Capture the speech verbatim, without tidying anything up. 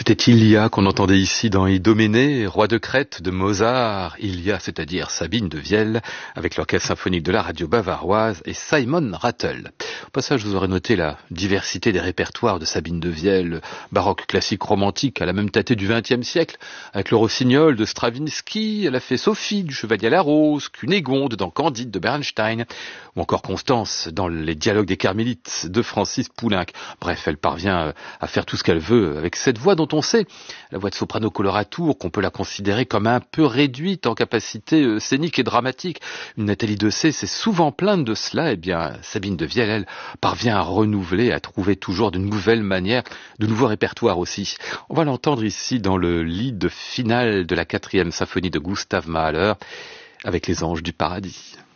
C'était Ilia qu'on entendait ici dans Idoménée, roi de Crète de Mozart, Ilia, c'est-à-dire Sabine de Vielle, avec l'orchestre symphonique de la radio bavaroise et Simon Rattle. Au passage, vous aurez noté la diversité des répertoires de Sabine de Vielle, baroque, classique, romantique, à la même tâtée du vingtième siècle, avec le Rossignol de Stravinsky, elle a fait Sophie du Chevalier à la Rose, Cunégonde dans Candide de Bernstein, ou encore Constance dans les dialogues des Carmélites de Francis Poulenc. Bref, elle parvient à faire tout ce qu'elle veut avec cette voix dont on sait, la voix de soprano coloratour, qu'on peut la considérer comme un peu réduite en capacité scénique et dramatique. Une Nathalie Dessay s'est souvent plainte de cela. Eh bien, Sabine de Vielle, elle, parvient à renouveler, à trouver toujours de nouvelles manières, de nouveaux répertoires aussi. On va l'entendre ici dans le lead final de la quatrième symphonie de Gustav Mahler, avec les Anges du Paradis.